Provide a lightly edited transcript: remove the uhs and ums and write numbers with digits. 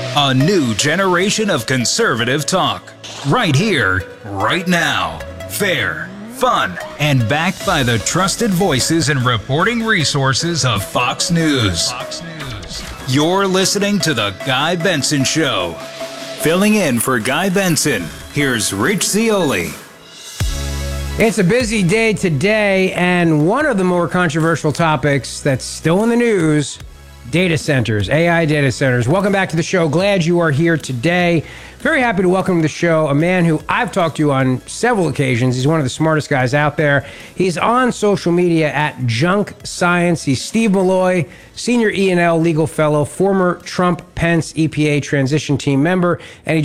A new generation of conservative talk. Right here, right now. Fair, fun, and backed by the trusted voices and reporting resources of Fox News. You're listening to The Guy Benson Show. Filling in for Guy Benson, here's Rich Zeoli. It's a busy day today, and one of the more controversial topics that's still in the news, data centers, AI data centers. Welcome back to the show. Glad you are here today. Very happy to welcome to the show a man who I've talked to on several occasions. He's one of the smartest guys out there. He's on social media at Junk Science. He's Steve Milloy, Senior E&L Legal Fellow, former Trump-Pence EPA transition team member, and he